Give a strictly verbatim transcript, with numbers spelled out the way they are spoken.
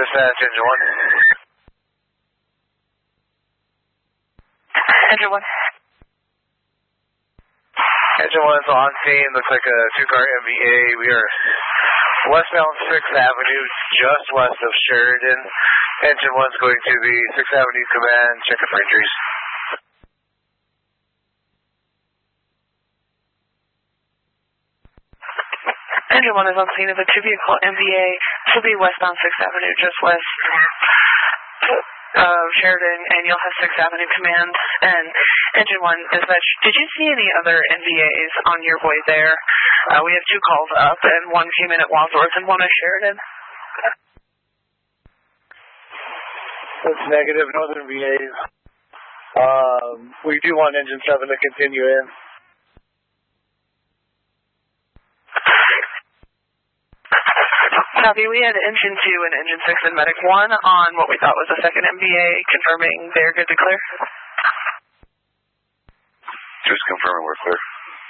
Dispatch, engine one. Engine one. Engine one is on scene. Looks like a two-car M V A. We are westbound sixth Avenue, just west of Sheridan. Engine one's going to the sixth Avenue command. Check it for injuries. Engine one is on scene of a two-vehicle M V A. This will be westbound sixth Avenue, just west of Sheridan, and you'll have sixth Avenue command. And Engine one, dispatch, did you see any other N V As on your way there? Uh, we have two calls up, and one came in at Wadsworth and one at Sheridan. That's negative, no other N V As. Um, we do want engine seven to continue in. Copy, we had engine two and engine six and medic one on what we thought was a second M V A, confirming they're good to clear. Just confirming we're clear.